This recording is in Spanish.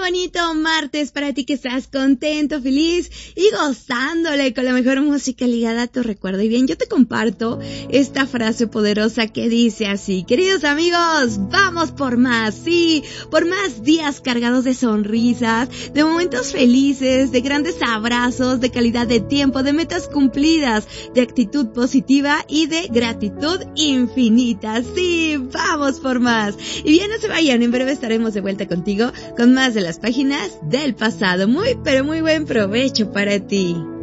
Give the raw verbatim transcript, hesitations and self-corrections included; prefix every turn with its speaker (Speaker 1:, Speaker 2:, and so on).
Speaker 1: bonito martes para ti que estás contento, feliz y gozándole con la mejor música ligada a tu recuerdo. Y bien, yo te comparto esta frase poderosa que dice así: queridos amigos, vamos por más, sí, por más días cargados de sonrisas, de momentos felices, de grandes abrazos, de calidad de tiempo, de metas cumplidas, de actitud positiva y de gratitud infinita. Sí, vamos por más. Y bien, no se vayan, en breve estaremos de vuelta contigo con más de las páginas del pasado. Muy, pero muy buen provecho para ti.